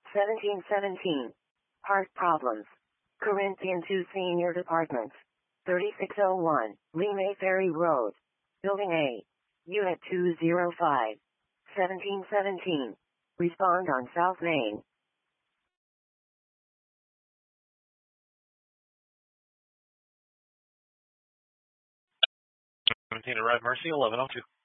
1717. Heart problems. Corinthian 2 Senior Departments. 3601, Lee Ferry Road. Building A. Unit 205. 1717. Respond on South Main. Arrive Mercy, 1102.